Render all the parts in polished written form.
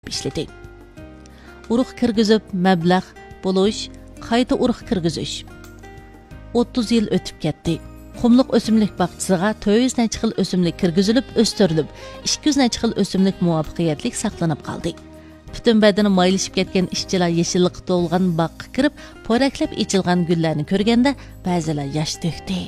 ishladi. Urug' kirgizib, mablag' bo'lish, qayta urug' kirgizish. 30 yil o'tib ketdi. Qumliq o'simlik bog'chisiga 400 necha xil o'simlik kirgizilib, o'stirilib, 200 necha xil o'simlik muvaffaqiyatli saqlanib qoldi. Bütün badani maylashib ketgan ishchilar yeshillikqa to'lgan bog'ga kirib, po'raklab ichilgan gullarni ko'rganda ba'zilar yosh to'kdi.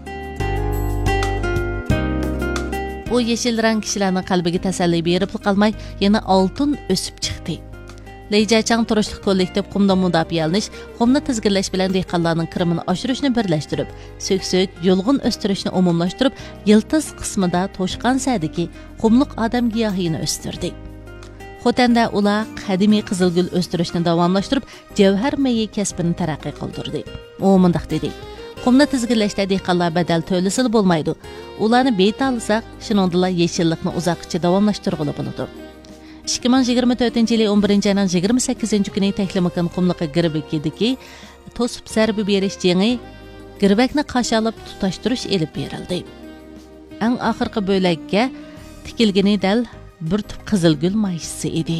Bu yeshil rang kishilarning qalbiga tasalli berib qolmay, yana oltin o'sib chiqdi. Leyjachang turishlik kollektiv qumda mudofialanish, qumni tizginlash bilan dehqonlarning kirimini oshirishni birlashtirib, so'k-so'k, yulg'un o'stirishni umumlashtirib, yiltiz qismida to'shqan sadiki qumliq odam giyohini o'stirdi. Xotanda ular qadimiy qizilgul o'stirishni davomlashtirib, javhar mayi kasbini taraqqiy qildirdi. U mundaq dedi: "Qumni tizginlashda dehqonlar badal to'lasa bo'lmaydi. Ularni betalsak, shuningdek yeshillikni uzoqcha davomlashtirg'ili bo'ladi." 2024 yili 11 ayning 28 kuni Tahlimikan qumliqqa girbekidagi to'sib zarbi berish jengi girbakni qashalab tutashtirish elib berildi. Eng oxirgi bo'lakka tikilgani dal bir tup qizilgul mayisi edi.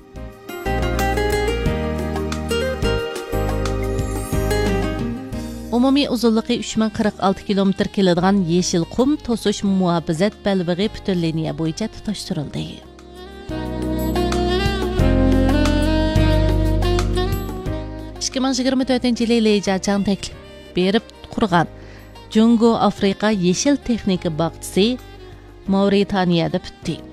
Umumiy uzunligi 3046 kilometr keladigan yeshil qum to'sish muhofazat balbig'i butun liniya bo'yicha tutashtirildi. yili Leyjachang taklif berib qurgan Jungo Afrika yeshil texnika bog'chisi Mavritaniyada bitdi.